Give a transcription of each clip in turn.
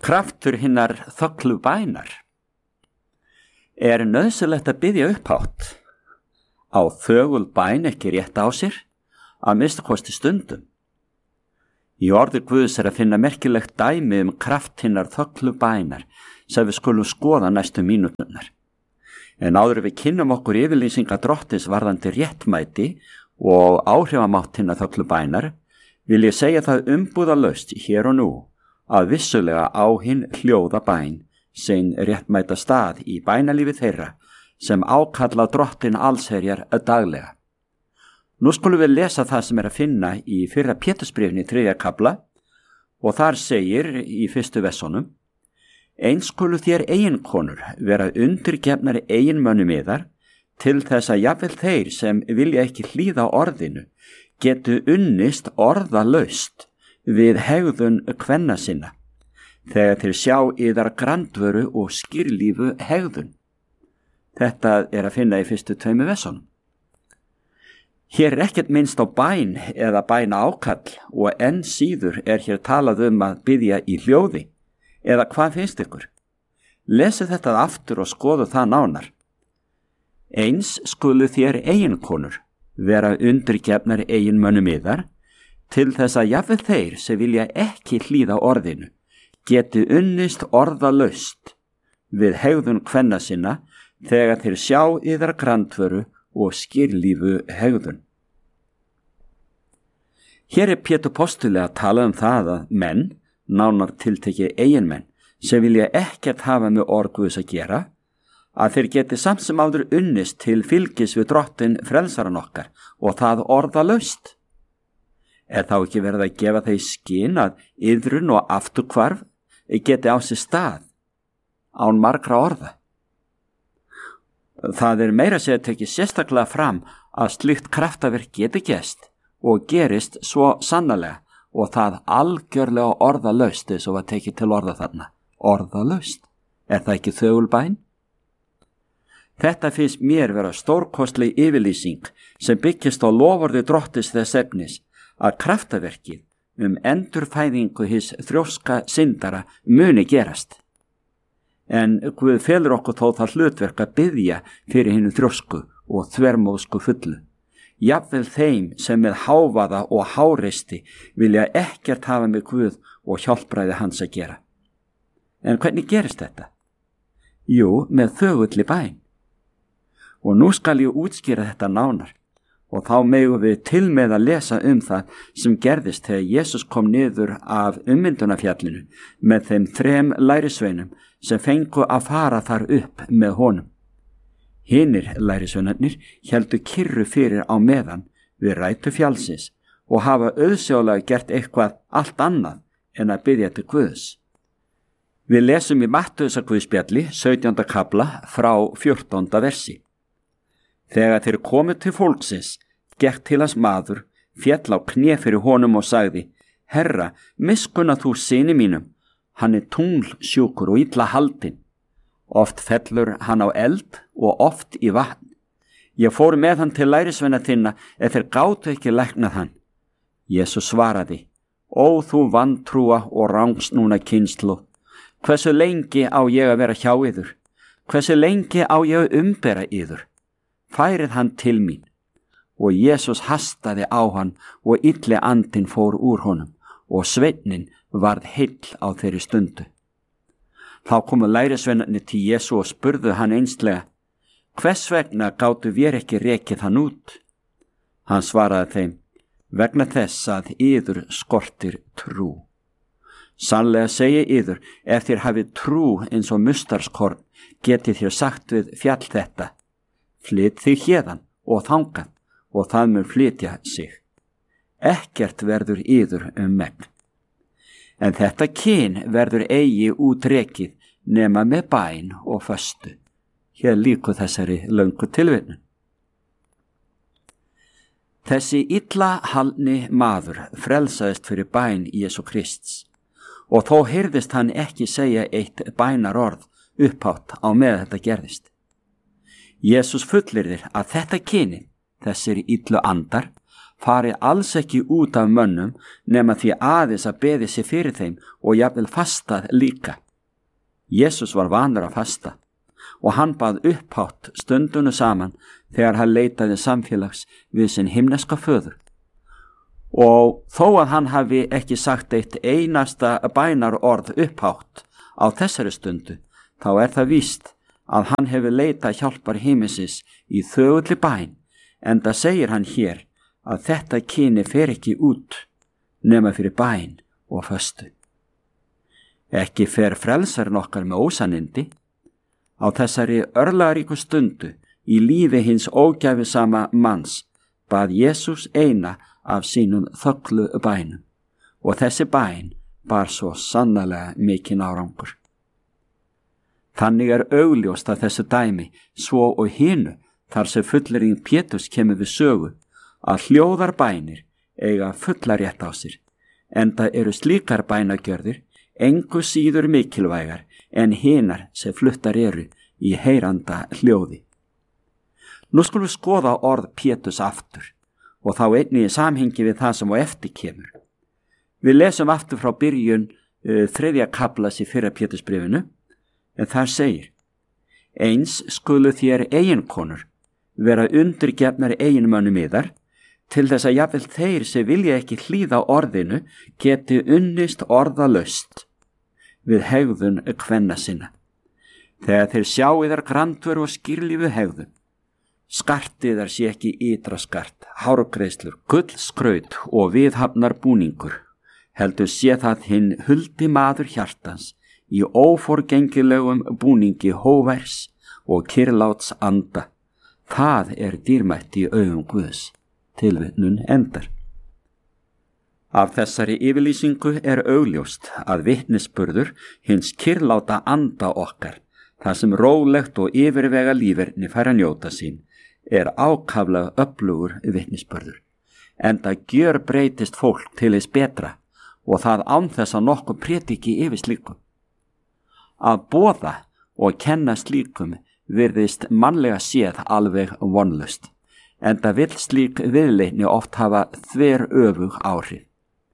Kraftur hinnar þöglu bænar. Nauðsynlegt að biðja upphátt? Á þögul bæn ekki rétt á sér, að minnsta kosti stundum? Í orði Guðs að finna merkilegt dæmi kraft hinnar þöglu bænar sem við skulum skoða næstu mínúturnar. En áður við kynnum okkur yfirlýsinga Drottins varðandi réttmæti og áhrifamátt hinnar þöglu bænar, vil ég segja það umbúðalaust hér og nú að vissulega á hinn hljóða bæn sein réttmæta stað í bænalífi þeirra sem ákalla Drottin allsherjar daglega. Nú skulum við lesa það sem að finna í 1. Pétursbréfinu 3. kafla og þar segir í 1. versunum: Eins skulu þér eiginkonur vera undirgefnari eiginmönnum yðar til þess að jafnvel þeir sem vilja ekki hlýða orðinu getu unnist orðalaust við hegðun kvenna sinna, þegar þeir sjá yðar grandvöru og skýrlífu hegðun. Þetta að finna í 1. 2 versunum. Hér ekkert minnst á bæn eða bæna ákall og enn síður hér talað að biðja í hljóði, eða hvað finnst ykkur? Lesið þetta aftur og skoðu það nánar. Eins skulu þér eiginkonur vera undirgefnar eiginmönnum yðar, til þess að jafnvel þeir sem vilja ekki hlýða orðinu geti unnist orðalaust við hegðun kvenna sinna þegar þeir sjá yðar grandvöru og skýrlífu hegðun. Hér Pétur postuli að tala það að menn, nánar tiltekið eiginmenn, sem vilja ekkert hafa með orð Guðs að gera, að þeir geti samt sem áður unnist til fylgis við Drottin frelsaran okkar og það orðalaust. Þá ekki verið að gefa þeir skyn að iðrun og afturhvarf geti á sér stað án margra orða? Það meira að segja tekið sérstaklega fram að slíkt kraftaverk geti gerst og gerist svo sannarlega og það algjörlega orðalaust eins og var tekið til orða þarna. Orðalaust? Það ekki þögulbæn? Þetta finnst mér vera stórkostleg yfirlýsing sem byggist á loforði Drottins þess efnis að kraftaverkið endurfæðingu hins þrjóska syndara muni gerast. En Guð felur okkur þó það hlutverk að biðja fyrir hinu þrjósku og þvermóðsku fullu. Jafnvel þeim sem með hávaða og háreisti vilja ekkert hafa með Guð og hjálpræði hans að gera. En hvernig gerist þetta? Jú, með þögulli bæn. Og nú skal ég útskýra þetta nánar. Og þá megum við til með að lesa það sem gerðist þegar Jesús kom niður af ummyndunarfjallinu með þeim 3 lærisveinum sem fengu að fara þar upp með honum. Hinir lærisveinarnir héldu kyrru fyrir á meðan við rætu fjallsins og hafa auðsjálega gert eitthvað allt annað en að biðja til Guðs. Við lesum í Mattheusarguðspjalli 17. kafla frá 14. versi. Þegar þeir komu til fólksins, gekk til hans maður, féll á kné fyrir honum og sagði: Herra, miskunna þú syni mínum, hann tunglsjúkur og illa haldinn. Oft fellur hann á eld og oft í vatn. Ég fór með hann til lærisveina þinna þeir gátu ekki læknað hann. Jesús svaraði: Ó þú vantrúa og rangsnúna kynslóð, hversu lengi á ég að vera hjá yður? Hversu lengi á ég að umbera yður? Færið hann til mín. Og Jesús hastaði á hann og illi andinn fór úr honum og sveinninn varð heill á þeirri stundu. Þá komu lærisveinarnir til Jesú og spurðu hann einslega: Hvers vegna gátu vér ekki rekið hann út? Hann svaraði þeim: Vegna þess að yður skortir trú. Sannlega segi yður, ef þér hafið trú eins og mustarskorn, getið þér sagt við fjall þetta: Flyt þig héðan og þangað, og það mun flytja sig. Ekkert verður yður megn. En þetta kyn verður eigi útrekið nema með bæn og föstu. Hér líku þessari löngu tilvitnun. Þessi illa haldni maður frelsaðist fyrir bæn Jesú Krists og þó heyrðist hann ekki segja eitt bænarorð upphátt á með þetta gerðist. Jesús fullyrðir að þetta kyni, þessir illu andar, fari alls ekki út af mönnum nema því aðeins að beði sig fyrir þeim og jafnvel fastað líka. Jesús var vanur að fasta og hann bað upphátt stundunu saman þegar hann leitaði samfélags við sinn himneska föður. Og þó að hann hafi ekki sagt eitt einasta bænarorð upphátt á þessari stundu, þá er það víst að hann hefur leitað hjálpar himinsins í þögulli bæn, enda segir hann hér að þetta kyni fer ekki út nema fyrir bæn og föstu. Ekki fer frelsarinn okkar með ósannindi. Á þessari örlagaríku stundu í lífi hins ógæfisama manns bað Jesús eina af sínum þöglu bænum og þessi bæn bar svo sannarlega mikinn árangur. Þannig er augljóst að þessu dæmi svo og hinu þar sem fullyrðing Péturs kemur við sögu að hljóðar bænir eiga fulla rétt á sér, enda eru slíkar bænagjörðir engu síður mikilvægar en hinar sem fluttar eru í heyranda hljóði. Nú skulum við skoða orð Péturs aftur og þá einnig í samhengi við það sem á eftir kemur. Við lesum aftur frá byrjun 3. kaflas í 1. Pétursbréfinu, en þar segir: Eins skulu þér eiginkonur vera undirgefnar eiginmönnum yðar, til þess að jafnvel þeir sem vilja ekki hlýða orðinu geti unnist orðalaust við hegðun kvenna sinna. Þegar þeir sjá yðar grandvör og skýrlífu hegðun, skartiðar sé ekki ytra skart, hárgreiðslur, gullskraut og viðhafnar búningur, heldur sé það hinn huldi maður hjartans í óforgengilegum búningi hóværs og kyrláts anda. Það er dýrmætt í augum Guðs. Tilvitnun endar. Af þessari yfirlýsingu er augljóst að vitnisburður hins kyrláta anda okkar, þar sem rólegt og yfirvega líferni fær að njóta sín, er ákaflega öflugur vitnisburður, enda gjörbreytist fólk til þess betra og það án þess að nokkuð prédiki yfir slíkum. Að boða og kenna slíkum virðist mannlega séð alveg vonlaust, enda vill slík viðleitni oft hafa þveröfug áhrif.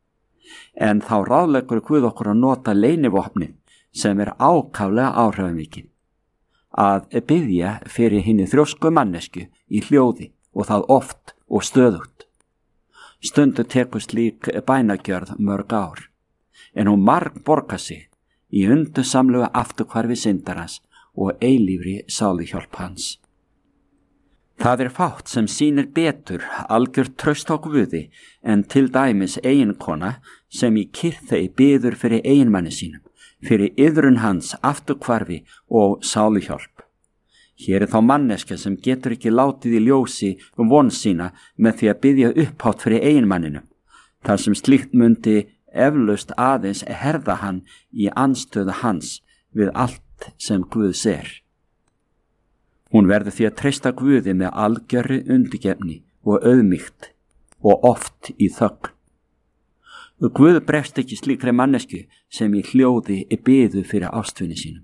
En þá ráðleggur Guð okkur að nota leynivopnið sem er ákaflega áhrifamikið, að biðja fyrir hinni þrjósku mannesku í hljóði og það oft og stöðugt. Stundu tekur slík bænagjörð mörg ár, en hún margborgar sig í undursamlegu afturhvarfi syndarans og eilífri sáluhjálp hans. Það er fátt sem sýnir betur algjört traust á Guði en til dæmis eiginkona sem í kyrþey biður fyrir eiginmanni sínum, fyrir iðrun hans, afturhvarfi og sáluhjálp. Hér er þá manneskja sem getur ekki látið í ljósi von sína með því að biðja upphátt fyrir eiginmanninum, þar sem slíkt mundi eflaust aðeins herða hann í andstöðu hans við allt sem Guð sér. Hún verður því að treysta Guði með algjörri undirgefni og auðmýkt og oft í þögn. Guð bregst ekki slíkri mannesku sem í hljóði biður fyrir ástvini sínum.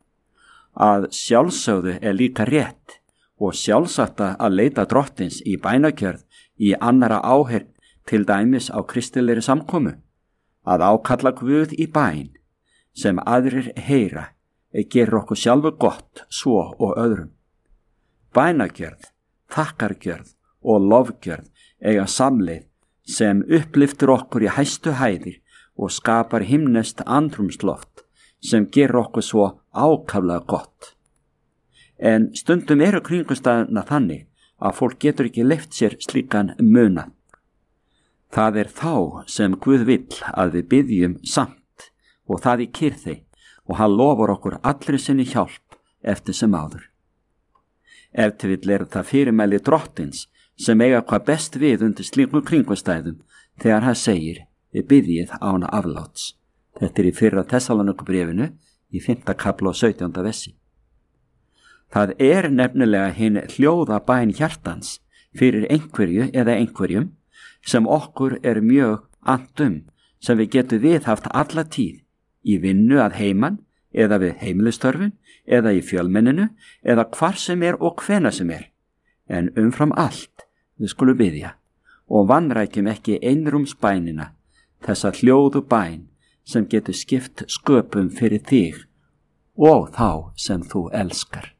Að sjálfsögðu er líka rétt og sjálfsagt að leita drottins í bænagjörð í annara áheyrn, til dæmis á kristilegri samkomu, að ákalla Guð í bæn sem aðrir heyra gerir okkur sjálfu gott svo og öðrum. Bænagjörð, þakkargjörð og lofgjörð eiga samleið sem uppliftur okkur í hæstu hæðir og skapar himneskt andrúmsloft sem gerir okkur svo ákaflega gott. En stundum eru kringumstæðurnar þannig að fólk getur ekki leyft sér slíkan munað. Það er þá sem Guð vill að við biðjum samt og það í kyrþey, og hann lofar okkur allri sinni hjálp eftir sem áður. Ef til vill er það fyrirmæli drottins sem eiga hvað best við undir slíkum kringumstæðum þegar hann segir: Við biðjið án afláts. Þetta er í 1. Tessalónikubréfinu í 5. kafla og 17. versi. Það er nefnilega hinn hljóða bæn hjartans fyrir einhverju eða einhverjum sem okkur er mjög andum, sem við getum viðhaft alla tíð í vinnu að heiman eða við heimilistörfin eða í fjölmenninu eða hvar sem er og hvena sem er. En umfram allt við skulum biðja og vanrækjum ekki einrúmsbænina, þessa hljóðu bæn sem getur skipt sköpum fyrir þig og þá sem þú elskar.